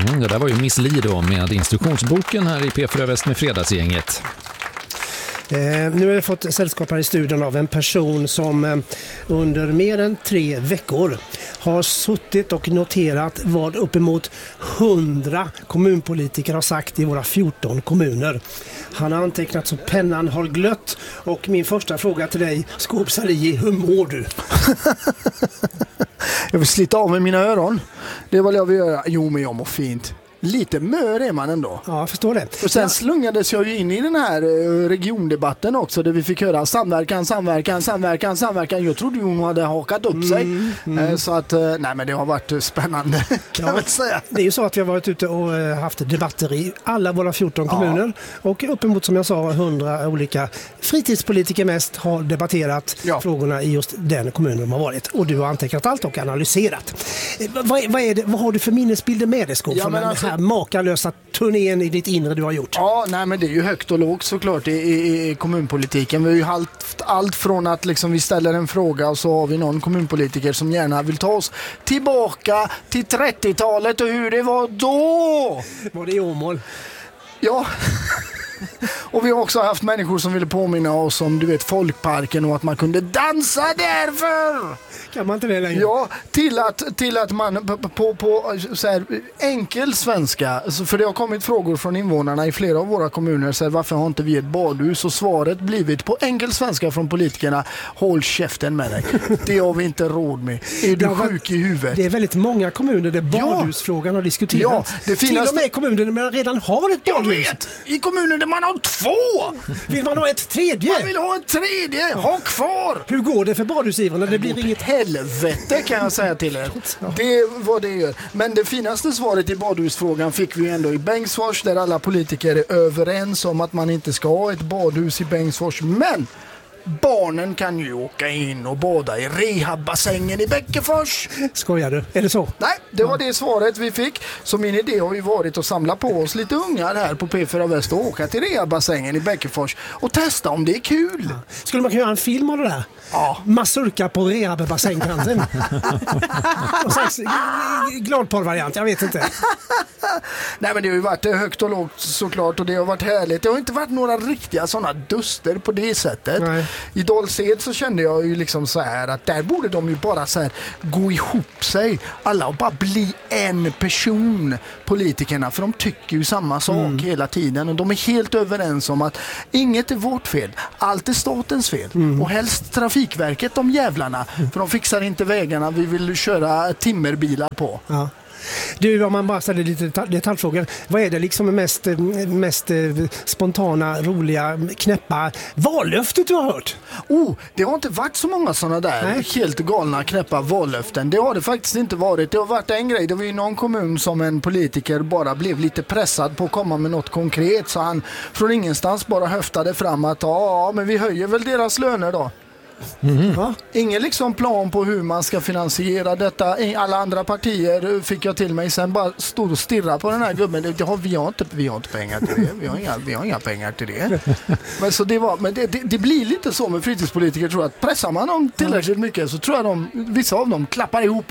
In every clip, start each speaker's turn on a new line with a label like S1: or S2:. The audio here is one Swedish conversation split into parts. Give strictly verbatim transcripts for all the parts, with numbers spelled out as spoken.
S1: Mm, det där var ju Miss Li då med instruktionsboken här i P fyra Väst med Fredagsgänget.
S2: Eh, nu har jag fått sällskap här i studion av en person som eh, under mer än tre veckor har suttit och noterat vad uppemot hundra kommunpolitiker har sagt i våra fjorton kommuner. Han har antecknat så pennan har glött, och min första fråga till dig, Skop Salihi, hur mår du?
S3: Jag vill slita av med mina öron. Det är vad jag vill göra. Jo, men jag mår fint. Lite mör är man ändå.
S2: Ja, jag förstår det.
S3: Och sen slungades jag ju in i den här regiondebatten också, där vi fick höra samverkan, samverkan, samverkan, samverkan. Jag trodde hon hade hakat upp sig. Mm, mm. Så att, nej men det har varit spännande, kan man
S2: ja,
S3: säga.
S2: Det är ju så att vi har varit ute och haft debatter i alla våra fjorton kommuner. Ja. Och uppemot, som jag sa, hundra olika fritidspolitiker mest har debatterat ja. frågorna i just den kommunen de har varit. Och du har antecknat allt och analyserat. Vad, vad, är det, vad har du för minnesbilder med dig, Skop? Ja, men alltså, makalösa turnén i ditt inre du har gjort.
S3: Ja, nej men det är ju högt och lågt såklart i, i, i kommunpolitiken. Vi har ju haft allt från att liksom vi ställer en fråga och så har vi någon kommunpolitiker som gärna vill ta oss tillbaka till trettiotalet och hur det var då.
S2: Var det i Åmål?
S3: Ja. Och vi har också haft människor som ville påminna oss om, du vet, folkparken och att man kunde dansa därför.
S2: Kan man inte det längre?
S3: Ja, till att, till att man på, på, på så här, enkel svenska, för det har kommit frågor från invånarna i flera av våra kommuner, så här, varför har inte vi ett badhus? Och svaret blivit på enkel svenska från politikerna, håll käften med dig. Det har vi inte råd med. Är du sjuk i huvudet?
S2: Det är väldigt många kommuner där badhusfrågan har diskuterats.
S3: Ja, det finaste...
S2: Till och med kommuner där man redan har ett badhus.
S3: Jag vet! I kommuner där man har två!
S2: Vill man ha ett tredje?
S3: Man vill ha ett tredje! Ha kvar!
S2: Hur går det för badhusivrarna? Det blir inget
S3: helvete, kan jag säga till er. Det är vad det gör. Men det finaste svaret i badhusfrågan fick vi ändå i Bengtsfors, där alla politiker är överens om att man inte ska ha ett badhus i Bengtsfors. Men barnen kan ju åka in och bada i rehabbassängen i Bäckefors.
S2: Skojar du? Är det så?
S3: Nej, det var det svaret vi fick. Så min idé har ju varit att samla på oss lite ungar här på P fyra Väst och åka till rehabbassängen i Bäckefors och testa om det är kul.
S2: Ja. Skulle man kunna göra en film av det där?
S3: Ja.
S2: Massurka på rehabbassängkanten. Gladporrvariant, jag vet inte.
S3: Nej, men det har ju varit högt och lågt såklart, och det har varit härligt. Det har inte varit några riktiga sådana duster på det sättet. Nej. I Dals-Ed så kände jag ju liksom så här att där borde de ju bara så här gå ihop sig alla och bara bli en person, politikerna, för de tycker ju samma sak mm. hela tiden, och de är helt överens om att inget är vårt fel, allt är statens fel mm. och helst Trafikverket, de jävlarna, för de fixar inte vägarna vi vill köra timmerbilar på.
S2: Ja. Du, om man bara ställer lite detaljfrågor, vad är det liksom mest, mest spontana, roliga, knäppa vallöftet du har hört?
S3: Oh, det har inte varit så många sådana där Nej. helt galna knäppa vallöften. Det har det faktiskt inte varit. Det har varit en grej. Det var ju någon kommun som en politiker bara blev lite pressad på att komma med något konkret, så han från ingenstans bara höftade fram att ja, men vi höjer väl deras löner då. Mm. Ja. Ingen liksom plan på hur man ska finansiera detta. Alla andra partier fick jag till mig sen bara stod och stirra på den här gubben. Det har, vi, har inte, vi har inte pengar till det. Vi har inga, vi har inga pengar till det. Men, så det, var, men det, det, det blir lite så med fritidspolitiker, tror jag, att pressar man dem tillräckligt mycket så tror jag de, vissa av dem klappar ihop.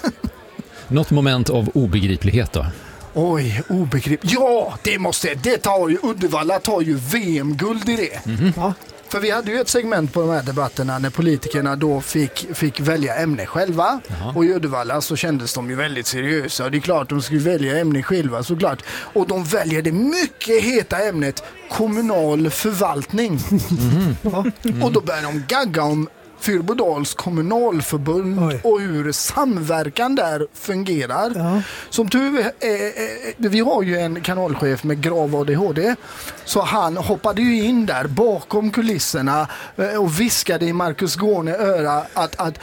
S1: Något moment av obegriplighet då?
S3: Oj, obegripligt. Ja, det måste det tar ju Uddevalla tar ju V M-guld i det. Mm-hmm. Ja. För vi hade ju ett segment på de här debatterna när politikerna då fick, fick välja ämne själva. Jaha. Och i Uddevalla så kändes de ju väldigt seriösa. Och det är klart de skulle välja ämne själva, såklart. Och de väljer det mycket heta ämnet kommunal förvaltning. Mm. Ja. Mm. Och då börjar de gagga om Fyrbodals kommunalförbund Oj. och hur samverkan där fungerar. Ja. Som tur är, är, vi har ju en kanalchef med grav A D H D, så han hoppade ju in där bakom kulisserna och viskade i Marcus Gåne öra att, att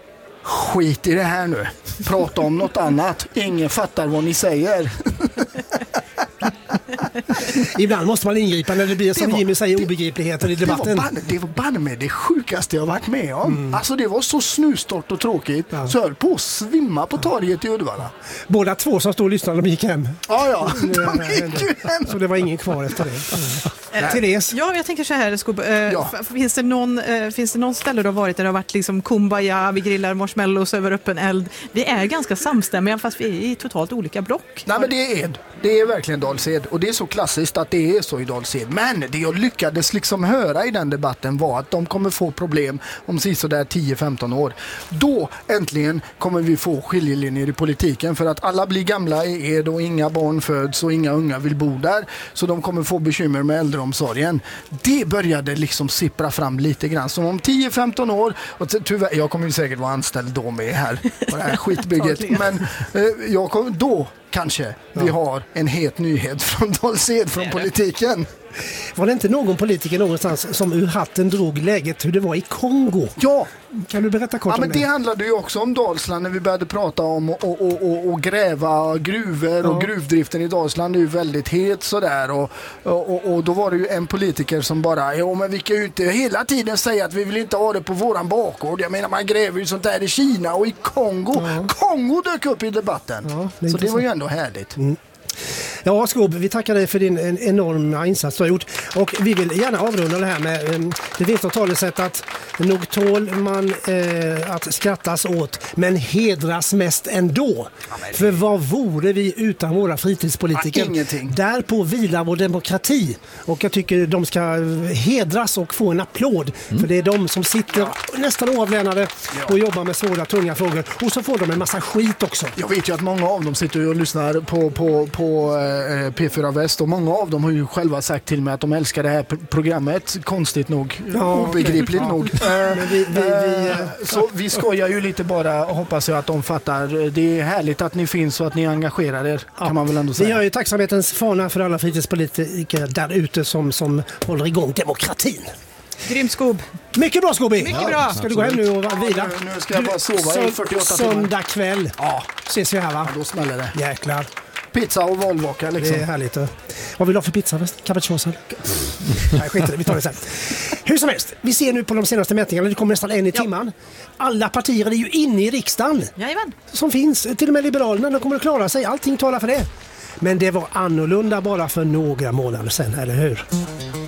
S3: skit i det här nu. Prata om något annat. Ingen fattar vad ni säger.
S2: Ibland måste man ingripa när det blir som
S3: var,
S2: Jimmy säger
S3: det,
S2: obegripligheter i
S3: det
S2: debatten.
S3: Var ban, det var banne med det sjukaste jag varit med om. Mm. Alltså det var så snustort och tråkigt ja. Så jag höll på att svimma på torget i Uddevalla.
S2: Båda två som stod och lyssnade, de gick hem.
S3: Ja, ja. De gick ju hem.
S2: Så det var ingen kvar efter det. Mm. Therese?
S4: Ja, jag tänker så här, Skob, äh, ja. finns, det någon, äh, finns det någon ställe du har varit där det har varit liksom kumbaya, vi grillar marshmallows över öppen eld? Vi är ganska samstämmiga fast vi är i totalt olika block.
S3: Nej, men det är Ed. Det är verkligen Dals-Ed och det är så klassiskt att det är så i Dals-Ed. Men det jag lyckades liksom höra i den debatten var att de kommer få problem om sådär tio femton år. Då äntligen kommer vi få skiljelinjer i politiken för att alla blir gamla i Ed och inga barn föds och inga unga vill bo där. Så de kommer få bekymmer med äldreomsorgen. Det började liksom sippra fram lite grann. Så om tio femton år, och tyvärr, jag kommer ju säkert vara anställd då med här på det här skitbygget. Men eh, jag kommer då kanske vi har en het nyhet från Dals-Ed från politiken.
S2: Var det inte någon politiker någonstans som ur hatten drog läget hur det var i Kongo?
S3: Ja.
S2: Kan du berätta kort
S3: ja,
S2: om
S3: men
S2: det?
S3: Det handlade ju också om Dalsland när vi började prata om och, och, och, och gräva gruvor ja. Och gruvdriften i Dalsland är ju väldigt het sådär och, och, och då var det ju en politiker som bara, ja men vi kan ju inte hela tiden säga att vi vill inte ha det på våran bakgård. Jag menar man gräver ju sånt där i Kina och i Kongo. Ja. Kongo dök upp i debatten. Ja, det så det var ju ändå härligt. Mm.
S2: Ja, Skob, vi tackar dig för din enorma insats du har gjort. Och vi vill gärna avrunda det här med, det finns något talesätt att nog tål man eh, att skrattas åt, men hedras mest ändå. Ja, för vad vore vi utan våra fritidspolitiker?
S3: Ja, ingenting.
S2: Därpå vilar vår demokrati. Och jag tycker de ska hedras och få en applåd. Mm. För det är de som sitter ja. nästan oavlönade ja. och jobbar med svåra, tunga frågor. Och så får de en massa skit också.
S3: Jag vet ju att många av dem sitter och lyssnar på, på, på P fyra Väst och många av dem har ju själva sagt till mig att de älskar det här programmet, konstigt nog, ja, obegripligt okay. nog. Ja. Men vi, vi, vi, så vi skojar ju lite bara och hoppas jag att de fattar. Det är härligt att ni finns och att ni engagerar er, ja. kan man väl ändå säga.
S2: Vi har ju tacksamhetens fana för alla fritidspolitiker där ute som, som håller igång demokratin.
S4: Grym Skob.
S2: Mycket bra Skobi.
S4: Mycket bra.
S2: Ska du gå hem nu och vila?
S3: Ja, nu, nu ska jag bara sova du, i fyrtioåtta timmar.
S2: Söndag kväll. Ja. Ses vi här va?
S3: Ja, då smäller det.
S2: Jäklar.
S3: Pizza och valvaka liksom.
S2: Det är härligt. Vad vill du ha för pizza? Capricciosa? Nej, skit i det. Vi tar det sen. Hur som helst, vi ser nu på de senaste mätningarna, det kommer nästan en i timman. Alla partier är ju inne i riksdagen.
S4: Jajamän.
S2: Som finns, till och med Liberalerna, de kommer att klara sig. Allting talar för det. Men det var annorlunda bara för några månader sedan, eller hur?